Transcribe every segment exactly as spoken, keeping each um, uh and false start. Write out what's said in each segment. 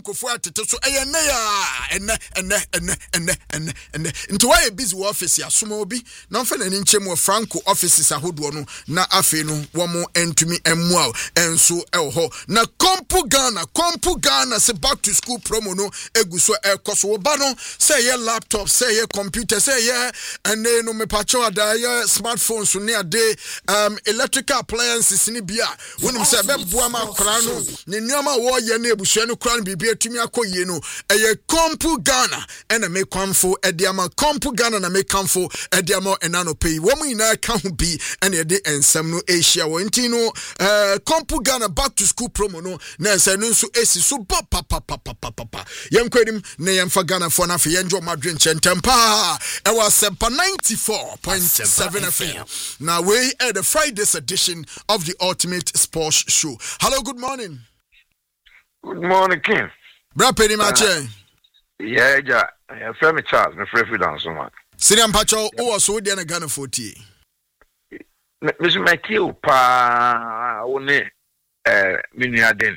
Kofu atete so eye ne ya enne enne enne enne enne enne nti why busy office ya soma obi na mfa na ni nkyem wo Franco offices ahodo no na afi no wo mo entumi emmua enso eho na Kompu Ghana Kompu Ghana se back to school promo no eguso ekoso wo ba no say ye laptop say ye computer say ye ene no me pacho ada ye smartphones so ne ade um electrical appliances ni bia wonum say be boa ma kra no ne nneoma wo ye na ebusua no kra no bibia tumi akoye no eye Kompu Ghana ena me kwamfo ediama Kompu Ghana na me kamfo ediama enano pay wo mu ina ka ho bi ena ye de ensam no Asia wo nti no eh Kompu Ghana back to school promo no na say no nso esi so pa pa pa pa pa pa pa yenkwadim na yemfa Ghana for na fe yenjo madwen chentempa e was Sempa ninety-four point seven F M. Now we at the Friday's edition of the Ultimate Sports Show. Hello, good morning. Good morning, King. Bra Penny Mache. Yeah, yeah. I'm Femi Charles. I'm free dance so much. Siriam Pacho, who was so there Ghana forty. Mister Matthew pa one eh Minia Dennis.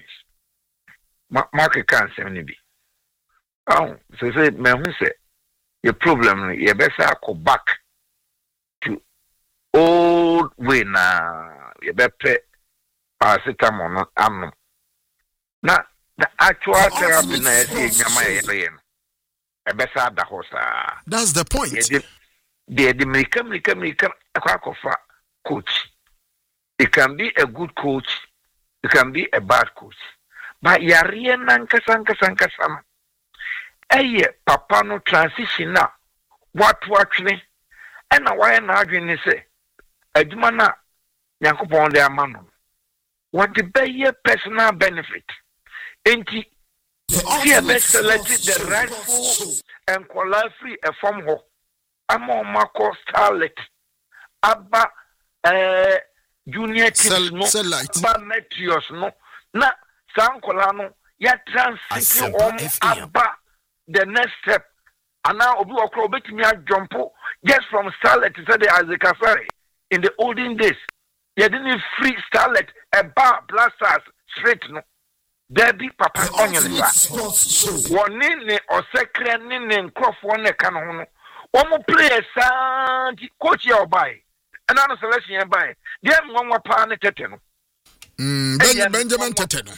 Market cancer ni bi. Oh, so say me hu say your problem you better go back to old way na you better paracetamol no am. Na the actual therapy na e nyama ye e better da hosa. That's the point. The the American American akwakofa coach. It can be a good coach, it can be a bad coach. But yare nankasa nkasa nkasa eye papa no transition na what watchne and why na adwene say aduma na yakopon de amano what the be personal benefit enti fear best select the rightful and qualify a form ho ama mako starlet aba eh junior teams no ba meteors no na sankola no ya transition on aba the next step and now obi okro betimi ajumpo just from starlet to say the Azekafari in the olden days you didn't free starlet a bar blasters straight no there be papa onion one ne or secret ne nkrofo ne kan ho no one players coach your buy and another selection buy them one more pa ne tete no mm Benjamin Tete no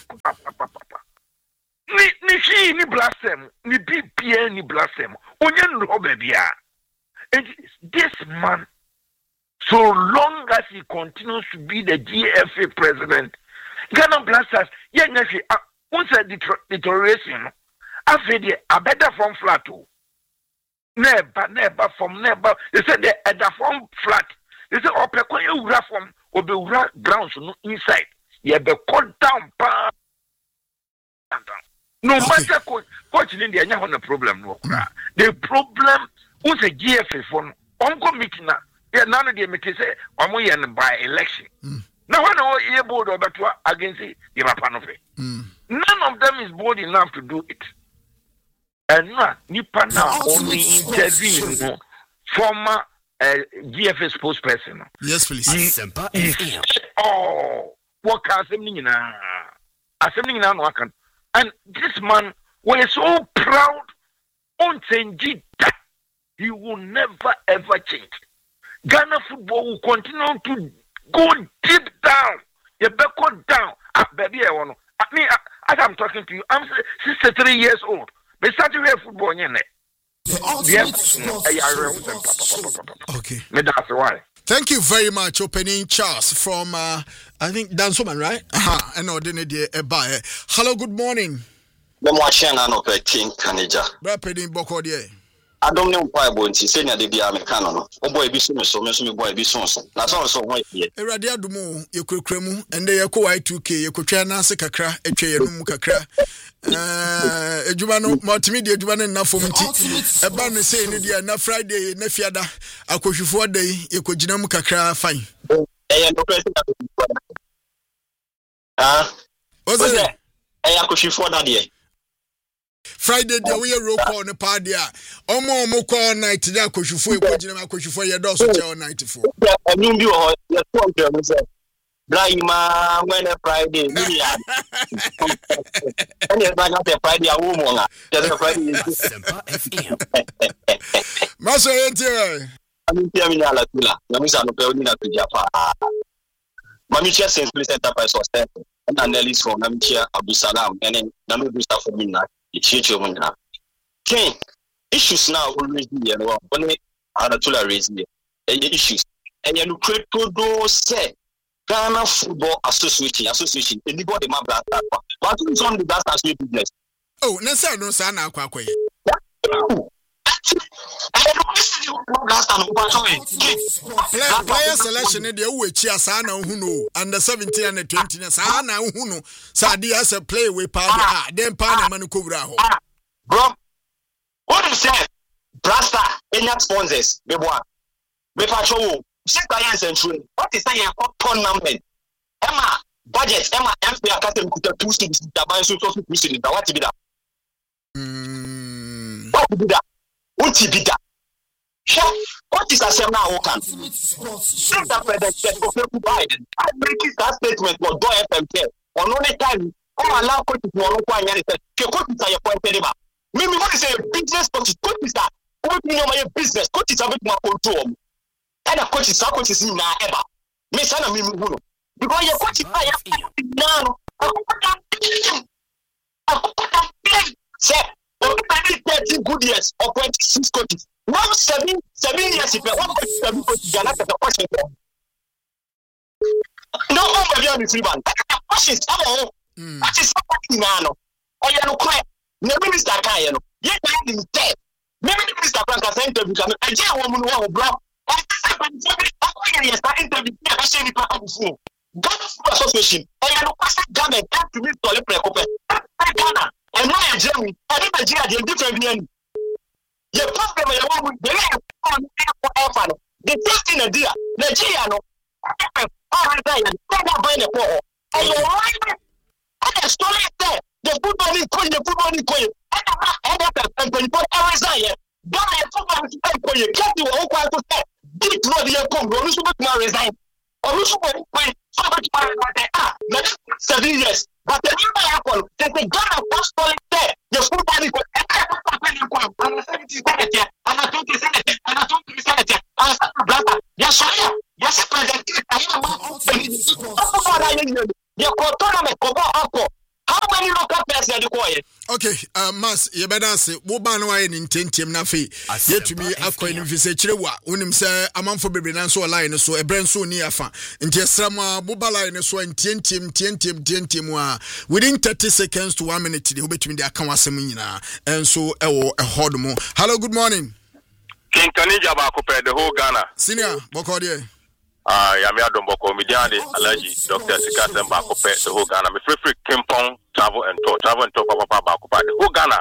ni ni shi ni blasphemy ni bpn ni blasphemy onye nro bebia and this man so long as he continues to be the G F A president Ghana Blasters yeah nyashi once a deterioration after the a better from flat too never never from never they said the other from flat they said opekwa ewura from obewura grounds no inside you be cut down pa no matter coach coach in the anya no problem no the problem was a G F A for ongo meeting na yeah none of the meeting say omo ye by election now when all ye board obeto against the rapanofe none of them is bold enough to do it and na nipa na only intervene no former uh, G F A spokesperson yes please Sempa F M oh what can say ni na asem ni na no akan. And this man was so proud on changing that he will never ever change. Ghana football will continue to go deep down. You better go down. Ah, baby, I want to. I mean, as I'm talking to you, I'm sixty-three years old. But starting with football, you know. Okay. That's why. Thank you very much, Opening Charles from, uh, I think, Dansoman, right? Aha, I know, hello, good morning. The machine and operating Canada. Rapiding Bokodie. I don't know why I want to say that the Americano. Oh, boy, be soon, so Miss Boy be soon. That's also why here. Eradia Dumo, you could cremu, and they are quite two K, you could try and answer Kakra, a chair, Mukakra. Uh, Jubano, multimedia, Juban enough for me. A banner saying, India, na Friday, Nefiada, I could you for day, you could Jinamukakra, fine. Ah, was it? I could for that year. Friday, the way roll call on the party. Omo mo call night today, Koshufu, Kojima, Koshufu, your dos all ninety-four. I knew you are your program. Brahima when a Friday, Miriam. And you're back at Friday, a woman. Just a Friday. Master, I'm in Terminal Atula. Namisa no building at Japa. Mamicha Saint Vincent Enterprise was there. And Annelies from Namicha Abu Salam. And then Namu Gustav for Mina. It's your Muna. Okay. Issues now always be and one. Only Anatula raising issues. And you create to do say. Ghana Football Association, Association, anybody my black star. But it's on the black star business. Oh, Nessa no sana kwakwe. Player selection de we chia sana uhuno under seventeen and twenty na sana uhuno sa dia as a play we pa ah then pa na manu kowura ho. Bro, what is say? Blaster any sponsors me boa. Me fa show six clients and true. What is saying upon number? Emma budget, Emma M P Academy to two cities, the ban so so two cities. What to be that? Hmm. What to be that? What to be that? What is a seminar? How can? Since the president of Biden, I make that statement for Do F M K. On only time, I allow coaches to know why I said, coaches are your point. Maybe what is a business coach? Coaches are what you know my business. Coaches are with my control. And a coach is a coach is in ever. Miss Anna Mimu. Because your coach is now. Say, thirteen good years or twenty-six coaches. Now seven, seven years if you want to seven coaches, you are not the question. No one will be on the free band. The question is, oh, what is happening now? Or you know, quiet. The minister can't, you know. Yet, I didn't tell. Maybe the minister can't say interview. I just want to know block. Association, and you know, government have to meet to the Ghana, and now in Germany, I think Nigeria is different. The problem is that we believe the first thing Nigeria, Nigeria, no, all right, there, never buy the poor. And you're right, and the story is there. The football is going, the football is going, and the and the report every day. Ghana football is going, you get to all quite to say. Big road here come, or you should resign. Or you should wait, so much money ah, next seven years. But the new happen, there's a Ghana first calling there. The football is going, and a seventy senator, and a twenty senator, and a twenty senator, and a brother. Yes, sir. Yes, president. Your tournament go up. How many local players are you? Okay, uh, Mas, you better say, Woban wine in ten team nafi. Yet to me, I've coined visit Chilewa, when him say, a man for baby and so a line, so a brand so near fan. And just some Bubala in a so in ten team, ten team, ten team, within thirty seconds to one minute, the between the Akawasamina, and so a Hodmo. Hello, good morning. King Kanija Bakope, the whole Ghana. Senior, Bokodia. Ah, Yamia Domboko, Midiani, Allergy, Doctor Sikasem Bakope, the whole Ghana. Me free free Kimpong, travel and talk, travel and talk about Bakopa, the whole Ghana.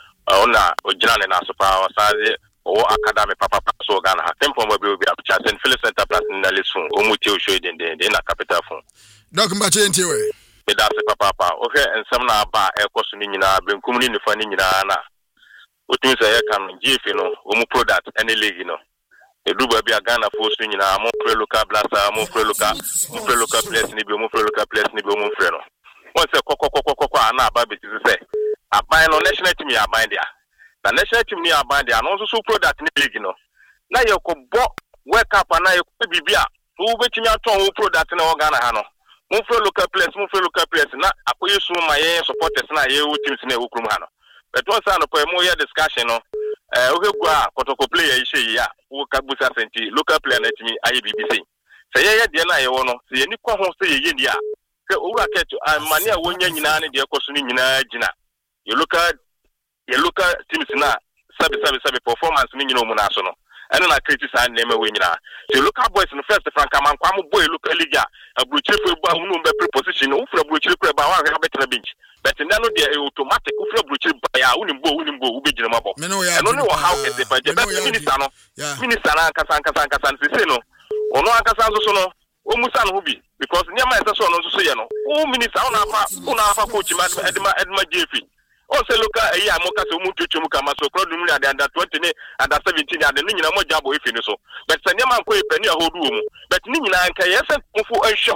Ona, Ojan and Asapa, Sazi, or Academy Papa, so Ghana. Kimpong will be up to St. Philip Center Plus in the list phone, Omutio showed in the dinner capital phone. Doctor Bachentia. Medasi Papa, okay, and some now bar air costumina, been coming in the funny in Anna. What means I can give you know, Omu product, any league, you know. The Duba be a Ghana force in a more local blaster, more local, more local place, maybe more local place, maybe more friend. Once a coco coco coco and a baby to say, I buy no national team, I buy there. The national team near buy there, and also so product in the league, you know. Now you could wake up and I could be beer. Who bet me out on product in our Ghana, Hano. More local place, more local place, not I could use my supporters now, you teams in the Ukrumano. But once I know more discussion, no. Eh, okay, go kotoko player ishe ya, wo kabusa senti local player na timi I B B C. Say ye de na ye wono, say ni kwa ho say ye dia. Say owura keto amane a wonya nyina ne de ekoso ni nyina gina. Ye local ye local teams na sabi sabi sabi performance ni nyina omu na so no. Ene na create sa na me we nyina. Say local boys no first franka man kwa mo boy local league a abruchire fo bu ahunu be preposition no ufra abruchire kra ba wa ha betra bench. But now the automatic ufra bruchire ba ya unimbo unimbo ubegire mabo. And only how can they find the minister no. Minister na kasa kasa kasa se no. Ono akasa so no. O musa no bi because nyama esa so no so ye no. O minister ona afa ona afa coach ma edma edma jefi. O se loka eyi amoka se mu twetwe mu kama so crowd mu ade under twenty ne under seventeen ade ni nyina mo jabo efi ni so. But se nyama ko e pani ahodu mu. But ni nyina anka yesa mfu enhwe ho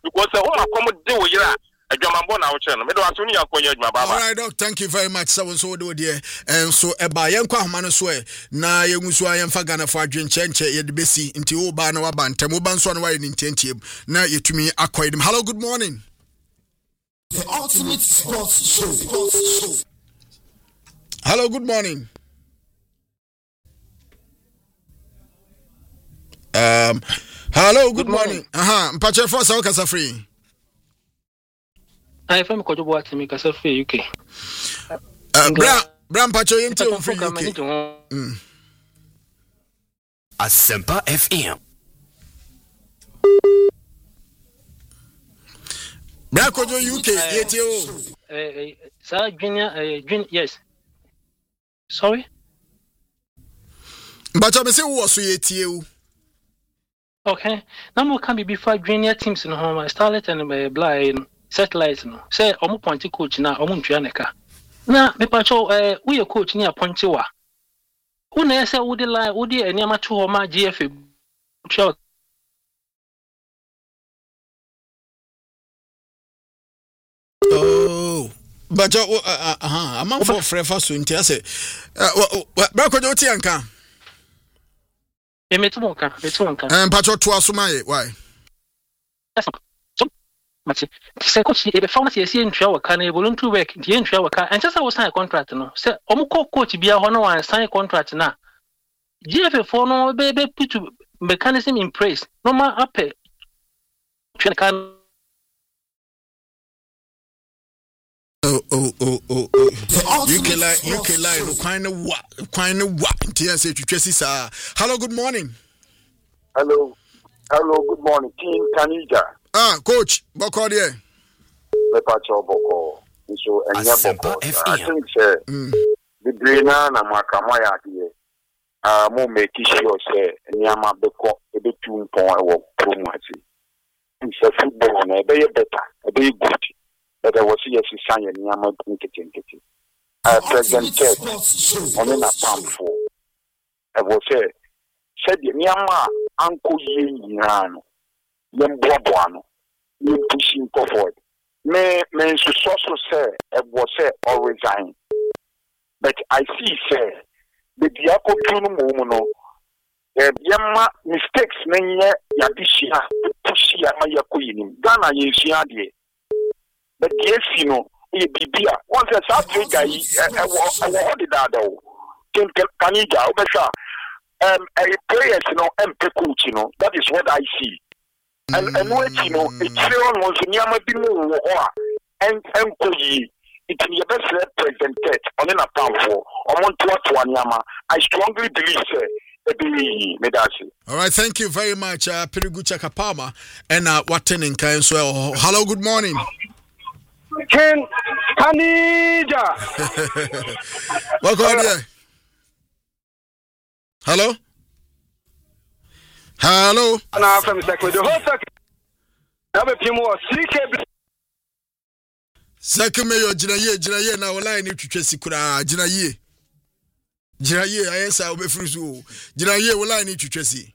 because the home come de wo yira adwamambo na wo kire no me do aso ni akonya adwuma baba. All right, doc, thank you very much. So so do there. And so eba yenkwa homa no so e na yengusu ayemfa Ghana for adwenchenche ye de besi nti wo ba na waba ntem wo ba nso no waye ni ntentiem na yetumi akoyedem. Hello, good morning. The ultimate sports show. Sports show. Hello, good morning. Um, hello, good, good morning. Aha, uh-huh. Mpache for sa kasa free. I fam ko jobo atimi kasa free U K. Uh, bra, bra mpache yenti on free U K. Mm. Asempa F M. Bra ko jo U K yeti o. Eh eh sa junior eh junior yes. Sorry? Mpache me say wo so yeti o. Okay. Now we can be before junior teams in home. Starlet and uh, blind satellites. No. Say, omu pointy coach na omu ntuaneka. Na me pacho eh we coach ni appointy wa. Who na say wo de line wo de eniama to home G F A. Oh. But uh uh I'm for frefa so ntia say. Uh bra ko joti anka. E metu monka, metu monka. Eh mpacho to asomaye, why? So mati se coach e be found say say ntwa waka na voluntary work, die ntwa waka. And say we sign contract no. Say omo coach bia ho no wan sign contract na. G F A for no be be put mechanism in place. No ma ape. Can Oh oh oh oh oh. You can lie, you can lie. No kind of what, kind of what? Tia say twetwesi sa. Hello, good morning. Hello, hello, good morning. King Kanija. Ah, coach, boko there. Le pacho boko. So enya boko. I think say the brainer na makama ya die. Ah, mo make sure say nyama beko e be two pon e wo promote. It's a football na e be better, e be good. But I was here to sign a Yama Tinketing. I presented on in a palm for. I was here. Said Yama Uncle Yin Yan, Yam Bobuano, you pushing forward. May men should also say, I was say, or resign. But I see, say, the Diaco Tunumono, Yama mistakes, Nanya Yadishia, Pushia Mayakuin, Ghana Yishiadi. But yes, you know, a Bibia, once a subject, I wanted that though. Can you go? Um, a players, you know, and coach, you know, that is what I see. And and what you know, it's still was Yama Bimo and and Koyi. It's your best represented on an account for on to one Yama. I strongly believe, sir. All right, thank you very much, uh, Pirigucha Kapama, and uh, Waten in Kanswell. Hello, good morning. Ken Kanija. Welcome here. Hello? Hello? Now from second the whole second. Have a few more C K. Second mayor Jinaye Jinaye na wala ni twetwesi kura Jinaye. Jinaye ayesa obefruzu. Jinaye wala ni twetwesi.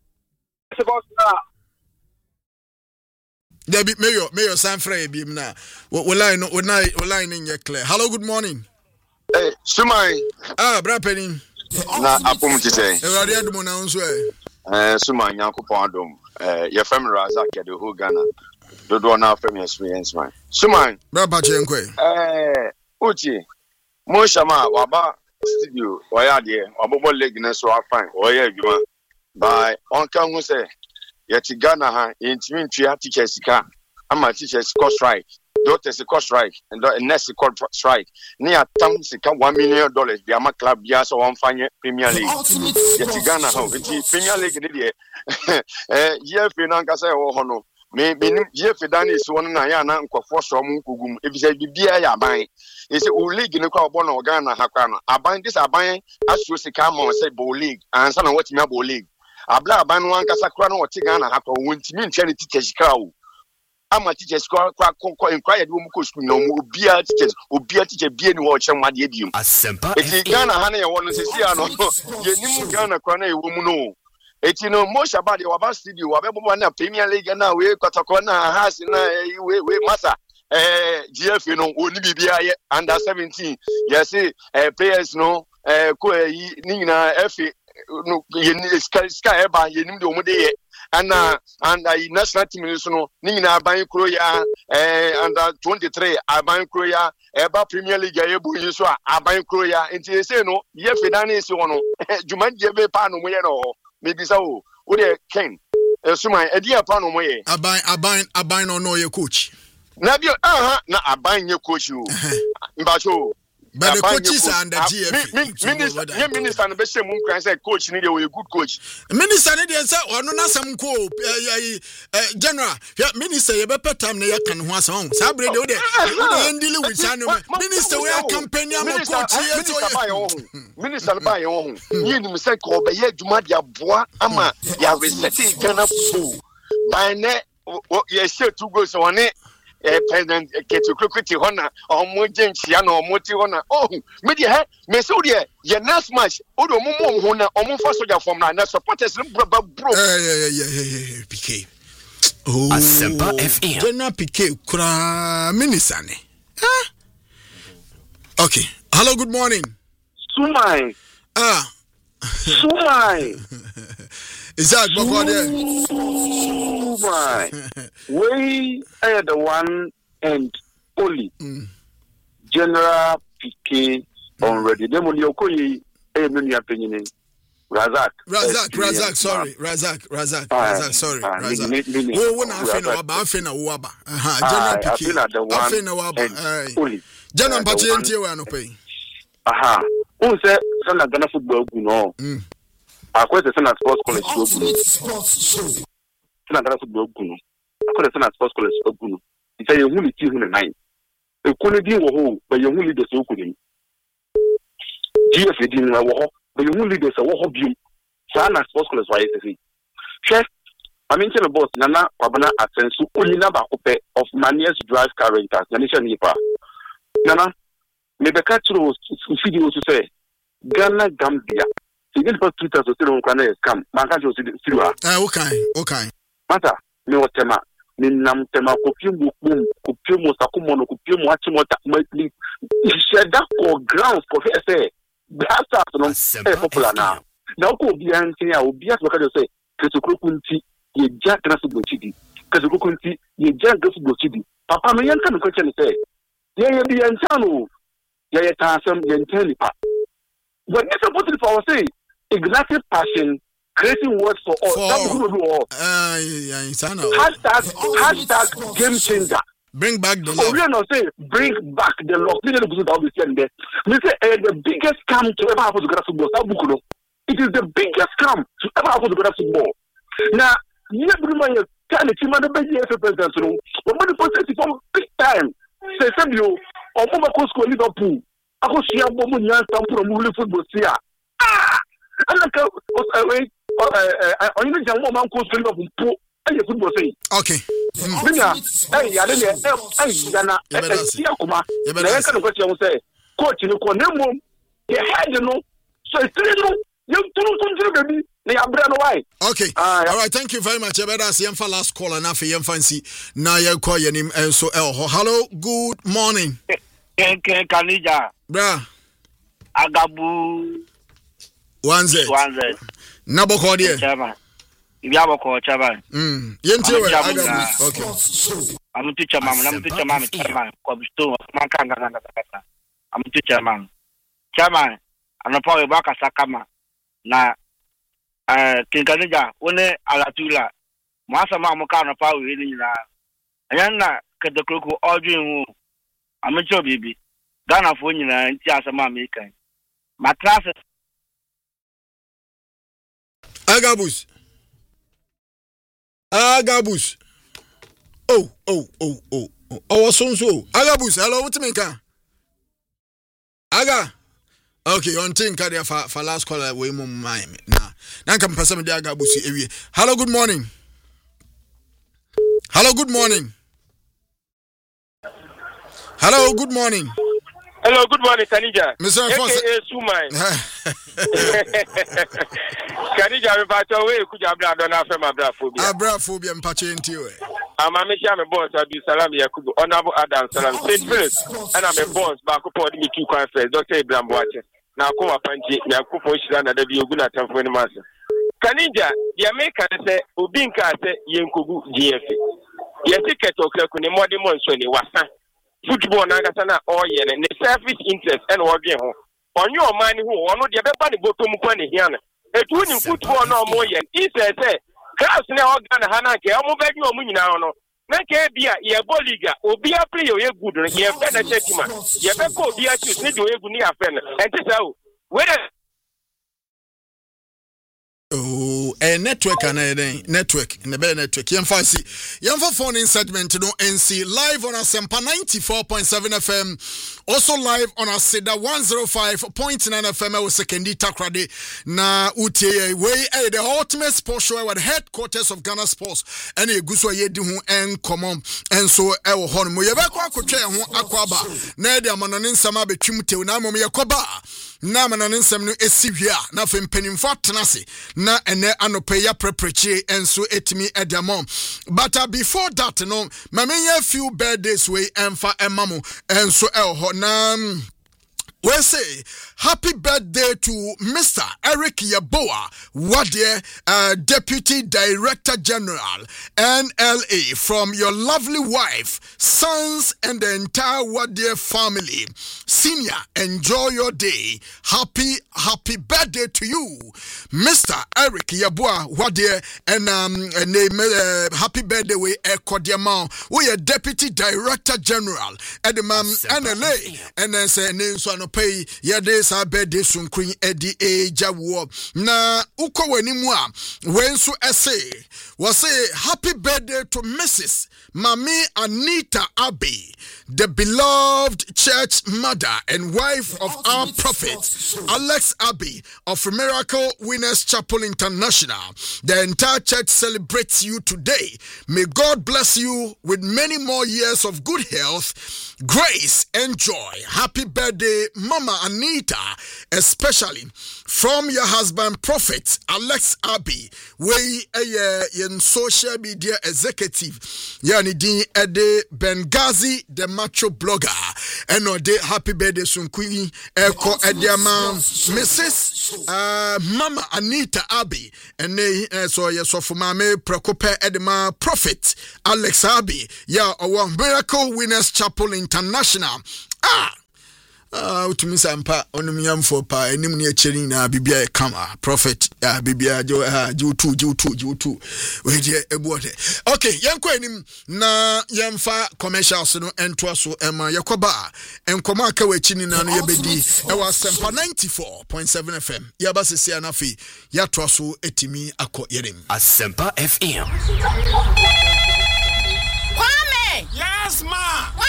Debbie Mayor, Mayor Sanfrey Bim na. Wala no wala wala ni nye clear. Hello, good morning. Hey, Sumai. Ah, bra penny. Na apom ti say. E wari adum na nso e. Eh, Sumai Nyankopon adum. Eh, your family Razak ya de whole Ghana. Dodo na family experience man. Sumai. Bra ba che nkwe. Eh, uchi. Mo shama waba studio oya de obobo leg na so afan. Oya adwuma. By on kan hu say yeti Ghana ha intimi ntwa teachers ka ama teachers cost strike doctors cost strike and nurse cost strike near tam sika one million dollars bi ama club bia so won fanye Premier League yeti Ghana ha enti Premier League ne de eh G F A na nkasa e wo ho no me me G F A dan is won na ya na nkofo so mo nkogum ebisa bibia ya ban e se o league ne kwa obo na Ghana ha kwa no aban this aban aso sika mo say bo league ansa na what me bo league abla aban wan kasa kura no wote Ghana ha to wontimi ntwa ne teachers kra o ama teachers kwa kwa kwa inquire de wo ko school no obia teachers obia teacher bia ni wo che mwade bium Asempa eti Ghana ha na ye wono sesi ano ye nim Ghana kura na ye wo mu no eti no Mo Shaba de waba studio wabe bo na Premier League na we kotoko na has na we we masa eh G F no oni bibia ye under seventeen yes eh players no eh ko yi ni nyina F no ye sky sky eba ye nim de omo de ye ana and I national team no ni nyina aban kro ya eh under twenty-three aban kro ya eba Premier League ye bu yi so aban kro ya enti say no ye fedane si wono juma je be pa no mo ye no maybe so wo de Ken esuma edi apa no mo ye aban aban aban no no ye coach na bi aha na aban ye coach o mbacho but the coaches are under G F. Minister, yeah, minister, and best mum can say coach need a good coach. Minister, need to say or no some co general. Yeah, minister, you better time na can who song. Sabre de de. You deal with Sanu. Minister, we are campaign am coach here so. Minister by your own. You nim say ko be ye djuma dia boa ama ya reset Ghana football. By ne ye share two goals on it. Eh, President Ketukuti Hona, or Mojin Chiano, or Moti Hona. Oh, media, Mesodia, your next match, Odo Momo Hona, or Mofasoja from Nana supporters, bro, bro. Yeah, yeah, yeah, yeah, P K. Oh, Asempa F M. General P K, Kura Minisane. Huh? Okay. Hello, good morning. Sumai. Ah. Sumai. Is that before there? Sumai. We are the one and only mm. General P K already. Them on your koyi, eh, many opinion. Razak. Razak, Razak, sorry, Razak, Razak, Razak, sorry, Razak. Oh, when I feel about, I feel no waba. Aha, General P K. I feel no waba. General Pachi and Tiwa no pay. Aha. Who said, son of Ghana football, you know? I quite a son of sports college. Son of Ghana football, you know. I quite a son of sports college. You know. It's a young lady who nine. A quality who, but young leaders who couldn't. G F didn't have a but young leaders are what you. Son of sports college, why is it? Chef, I mean, tell the boss, Nana, Pabana, Asensu, only number of manias drive car renters, the nation Nipa. Nana, maybe catch those videos to say Ghana Gambia. See, this was two thousand still on Ghana come. Manka just still are. Ah, okay, okay. Mata, me what tema, me nam tema kopium bukum, kopium mosakumono, kopium wachimota, me share that for grounds for say. That's not popular now. Now, go be answering. I will be asked what you say. Kesukunti, ye jack Grasubuchidi. Kesukunti, ye jack Grasubuchidi. Papa, me young can question say. Ye be ansano. Ye tasam yentelipa. But it's supposed to for say exactly passion, creating words for all. That's who do all. Uh, yeah, insano. Hashtag, hashtag game changer. Bring back the law. Oh, we are not saying bring back the law. We don't go to the We say uh, the biggest scam to ever happen to Ghana football. It is the biggest scam to ever happen to Ghana football. Now, you have to remember kind of team and the best president. But when the process is from big time, say Samuel or Mama Costco Liverpool, I go see a woman young from Muli football. Ah, and like uh, uh, uh, you know, Mama Costco Liverpool. Okay. Hey, I don't know. Hey, Jana. Hey, Kuma. The second question was say, Coach, you know, no more. You had you know. So it's three no. You don't control baby. They are brand why. Okay. All right. Thank you very much. Ebeda see him for last call and after him fancy. Now you call your name and so hello. Good morning. Kenke Kanija. Bra. Agabu. Wanze. Wanze. Nabo call there. If you have a call, Chaban. Hm. Yente we. Okay. I'm a teacher, man. I'm a teacher, man. Chairman. Kobsto. Mankanga. I'm a teacher, man. Chairman. I'm a power back as a kama. Na. Uh, Kinkanija. One alatula. Masa mama kana power really na. Ayana kadokoko audio. I'm a job baby. Ghana for you na. Inti asama American. Matras. Agabus. Agabus. Oh, oh, oh, oh, oh. Oh, so so. Agabus, hello, what me ka? Aga. Okay, on think there for for last call we mum mine. Nah. Nan kam pesa me de Agabus ewie. Hello, good morning. Hello, good morning. Hello, good morning. Hello, good morning, Kanija. Mister A K A Sumai. Kanija, we pass away. Could you have done after my abraphobia? Abraphobia, Mpache into it. I'm a Misha, my boss, Abdul Salam Yakubu, Honorable Adam Salam, Saint Philip, and I'm a boss, back up me two conference, Doctor Abraham Watcher. Now, come up and Yakubu Shana, the Yoguna Tamfoni Master. Kanija, the American say, Ubinka say, Yankubu G F A. Your ticket to clerk on the modern monsoon, was football nagasana all year and the selfish interest and working home. On your mind, who on the other body bottom money here. A twin football no more yet. He says, Class now Ghana Hanaka, I'm over your money now. Naka be a Yaboliga, or be a player, you're good, you're better gentleman. You're better go be a choose, need to have near friend. And this out. Whether oh, a network and a network in the better network. Young Fancy, young for phone in segment no N C live on a Sempa ninety-four point seven F M, also live on a Seda one oh five point nine F M. I was secondi takrade na utie way eh the ultimate sports show at headquarters of Ghana Sports. And a good way do and common and so I hon mo yebekwa akotwe ho akwaba na de amanonin sama betwimte na mom yakoba na amanonin sam no esiwia na fe mpanimfo atenase na ene anope ya prepreche enso etimi edamom. But uh, before that no mamenya few birthdays way emfa emamo enso elho na we say happy birthday to Mister Eric Yaboa Wadie, uh, Deputy Director General N L A, from your lovely wife, sons, and the entire Wadie family. Senior, enjoy your day. Happy, happy birthday to you, Mister Eric Yaboa Wadie, and um, name uh, happy birthday we Ekodiamau. We are Deputy Director General at the man N L A, and then say name so no pay ya days our birthday soon queen Eddie A Jawo na uko wenimwa wensu essay was say happy birthday to Missus Mami Anita Abbey, the beloved church mother and wife of our prophet Alex Abbey of Miracle Winners Chapel International. The entire church celebrates you today. May God bless you with many more years of good health, grace, and joy. Happy birthday, Mama Anita, especially from your husband prophet Alex Abbey, way a in social media executive. Yani din Ede Benghazi, the macho blogger. And no day happy birthday soon queen Eko Ediama Missus Uh, Mama Anita Abbey, and they uh, so yes so for Mame Prekope Edema prophet Alex Abbey. Yeah, our Miracle Winners Chapel International. Ah. Ah, utumi sampa onumiam for pa enim ne echeri na bibia e kama prophet ah bibia jo ah ju tu ju tu ju tu we je ebuote. Okay, yenko enim na yemfa commercials no ento so ema yakoba enkoma aka wachini na no yebedi e wa sempa ninety-four point seven F M yaba sesi anafi yato so etimi akọ yerem Asempa F M. Kwame! Yes, ma!